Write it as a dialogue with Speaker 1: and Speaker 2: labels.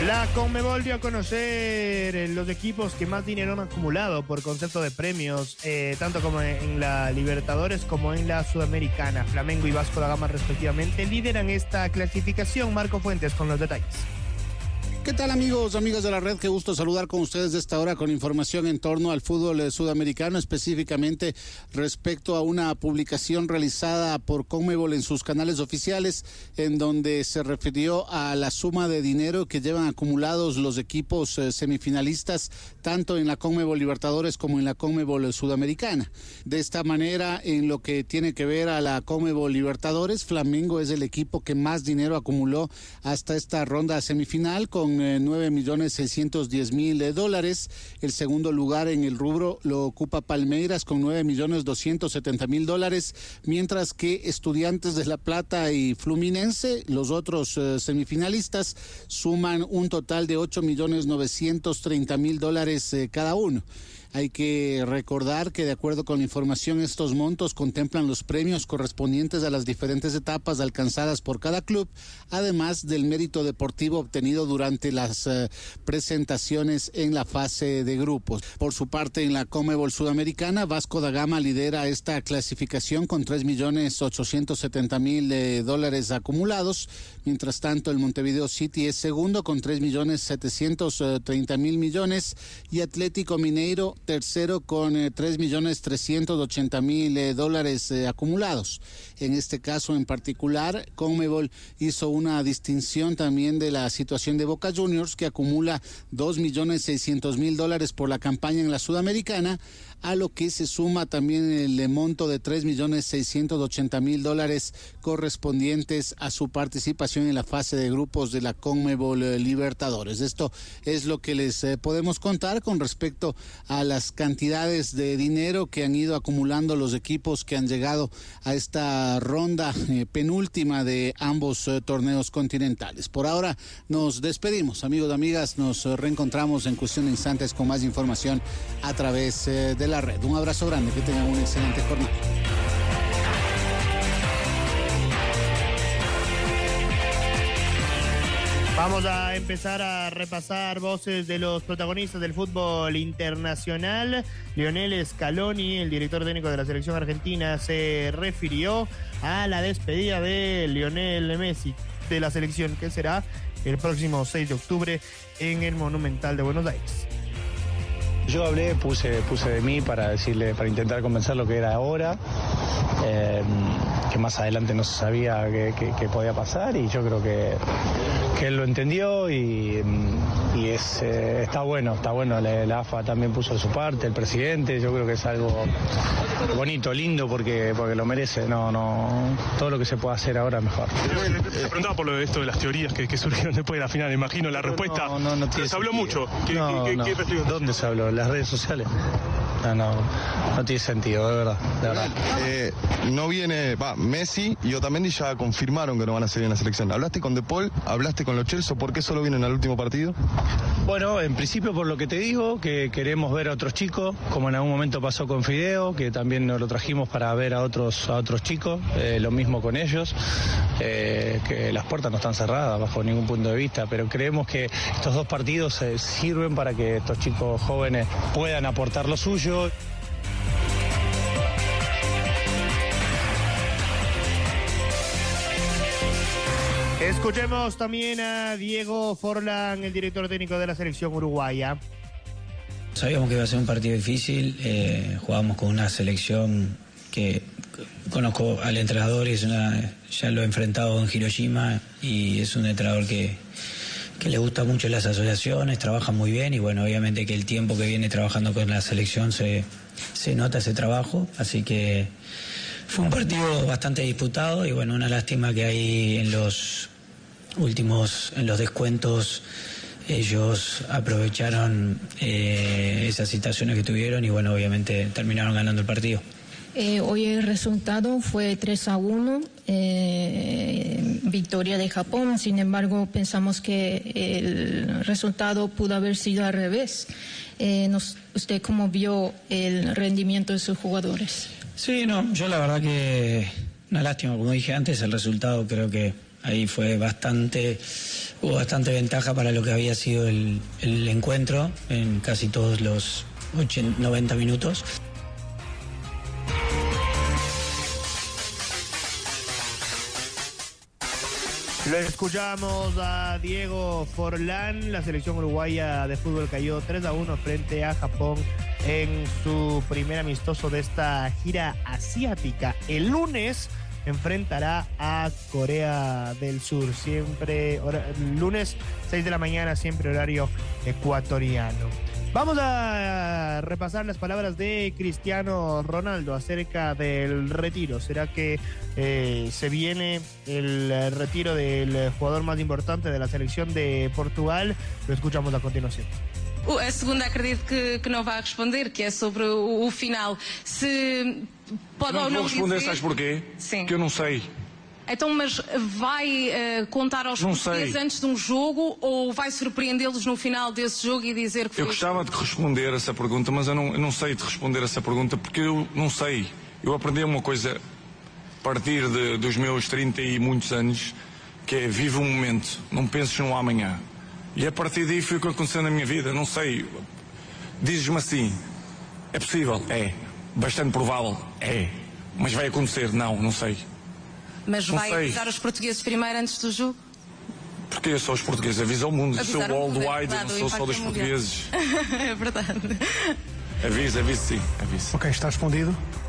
Speaker 1: La Conmebol dio a conocer los equipos que más dinero han acumulado por concepto de premios, tanto como en la Libertadores como en la Sudamericana. Flamengo y Vasco da Gama respectivamente lideran esta clasificación. Marco Fuentes con los detalles.
Speaker 2: ¿Qué tal, amigos, amigas de la red? Qué gusto saludar con ustedes de esta hora con información en torno al fútbol sudamericano, específicamente respecto a una publicación realizada por Conmebol en sus canales oficiales, en donde se refirió a la suma de dinero que llevan acumulados los equipos semifinalistas, tanto en la Conmebol Libertadores como en la Conmebol Sudamericana. De esta manera, en lo que tiene que ver a la Conmebol Libertadores, Flamengo es el equipo que más dinero acumuló hasta esta ronda semifinal, con $9.610.000. El segundo lugar en el rubro lo ocupa Palmeiras con $9.270.000, mientras que Estudiantes de La Plata y Fluminense, los otros semifinalistas, suman un total de $8.930.000 cada uno. Hay que recordar que, de acuerdo con la información, estos montos contemplan los premios correspondientes a las diferentes etapas alcanzadas por cada club, además del mérito deportivo obtenido durante las presentaciones en la fase de grupos. Por su parte, en la Conmebol Sudamericana, Vasco da Gama lidera esta clasificación con $3.870.000 acumulados. Mientras tanto, el Montevideo City es segundo con $3.730.000 y Atlético Mineiro tercero con $3.380.000 acumulados. En este caso en particular, Conmebol hizo una distinción también de la situación de Boca Juniors, que acumula $2.600.000 por la campaña en la Sudamericana, a lo que se suma también el monto de $3.680.000 correspondientes a su participación en la fase de grupos de la Conmebol Libertadores. Esto es lo que les podemos contar con respecto a las cantidades de dinero que han ido acumulando los equipos que han llegado a esta ronda penúltima de ambos torneos continentales. Por ahora nos despedimos, amigos y amigas, nos reencontramos en cuestión de instantes con más información a través de la red. Un abrazo grande, que tengan una excelente jornada.
Speaker 1: Vamos a empezar a repasar voces de los protagonistas del fútbol internacional. Lionel Scaloni, el director técnico de la selección argentina, se refirió a la despedida de Lionel Messi de la selección, que será el próximo 6 de octubre en el Monumental de Buenos Aires.
Speaker 3: Yo hablé, puse de mí para intentar convencer lo que era ahora, que más adelante no se sabía qué podía pasar, y yo creo que él lo entendió y está bueno, la AFA también puso de su parte, el presidente. Yo creo que es algo bonito, lindo, porque lo merece. No, todo lo que se pueda hacer ahora es mejor.
Speaker 4: Se preguntaba por lo de esto de las teorías que surgieron después de la final, imagino la respuesta.
Speaker 3: No tiene
Speaker 4: se habló mucho.
Speaker 3: ¿Qué ¿Dónde se habló? ¿En las redes sociales? No tiene sentido, de verdad.
Speaker 5: No viene, Messi y Otamendi ya confirmaron que no van a seguir en la selección. ¿Hablaste con De Paul? ¿Hablaste con Lo Celso? ¿Por qué solo vienen al último partido?
Speaker 3: Bueno, en principio por lo que te digo, que queremos ver a otros chicos, como en algún momento pasó con Fideo, que también nos lo trajimos para ver a otros chicos, lo mismo con ellos, que las puertas no están cerradas bajo ningún punto de vista, pero creemos que estos dos partidos sirven para que estos chicos jóvenes puedan aportar lo suyo.
Speaker 1: Escuchemos también a Diego Forlán, el director técnico de la selección uruguaya.
Speaker 6: Sabíamos que iba a ser un partido difícil, jugábamos con una selección que conozco al entrenador, ya lo he enfrentado en Hiroshima, y es un entrenador que le gusta mucho las asociaciones, trabaja muy bien, y bueno, obviamente que el tiempo que viene trabajando con la selección se nota ese trabajo, así que fue un partido bastante disputado, y bueno, una lástima que hay en los descuentos ellos aprovecharon esas situaciones que tuvieron, y bueno, obviamente terminaron ganando el partido.
Speaker 7: Hoy el resultado fue 3-1, victoria de Japón. Sin embargo, pensamos que el resultado pudo haber sido al revés. ¿Usted cómo vio el rendimiento de sus jugadores?
Speaker 6: Sí, yo la verdad que una lástima, como dije antes, el resultado creo que ahí fue bastante Hubo bastante ventaja para lo que había sido el encuentro en casi todos los 90 minutos.
Speaker 1: Lo escuchamos a Diego Forlán. La selección uruguaya de fútbol cayó 3-1 frente a Japón en su primer amistoso de esta gira asiática. El lunes enfrentará a Corea del Sur, siempre lunes 6 de la mañana, siempre horario ecuatoriano. Vamos a repasar las palabras de Cristiano Ronaldo acerca del retiro. ¿Será que se viene el retiro del jugador más importante de la selección de Portugal? Lo escuchamos a continuación.
Speaker 8: A segunda acredito que não vai responder, que é sobre o final. Se pode ou não
Speaker 9: responder,
Speaker 8: dizer...
Speaker 9: sabes porquê?
Speaker 8: Sim.
Speaker 9: Que eu não sei.
Speaker 8: Então, mas vai contar aos portugueses antes de um jogo ou vai surpreendê-los no final desse jogo e dizer que foi...
Speaker 9: Eu gostava de responder essa pergunta, mas eu não sei de responder essa pergunta porque eu não sei. Eu aprendi uma coisa a partir dos meus 30 e muitos anos, que é vive um momento, não penses no amanhã. E a partir daí foi o que aconteceu na minha vida, não sei. Dizes-me assim, é possível? É. Bastante provável? É. Mas vai acontecer? Não sei.
Speaker 8: Mas vai avisar os portugueses primeiro antes do jogo?
Speaker 9: Porque eu sou os portugueses, avisa o mundo. Eu sou worldwide, eu não sou só dos portugueses.
Speaker 8: É verdade.
Speaker 9: Avisa sim, avisa.
Speaker 10: Ok, está respondido.